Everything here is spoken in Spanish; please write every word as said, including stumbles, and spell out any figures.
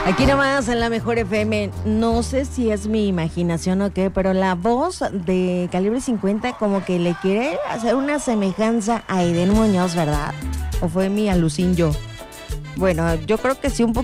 Aquí nomás en la Mejor F M, no sé si es mi imaginación o qué, pero la voz de Calibre cincuenta como que le quiere hacer una semejanza a Eden Muñoz, ¿verdad? ¿O fue mi alucin yo? Bueno, yo creo que sí un poco.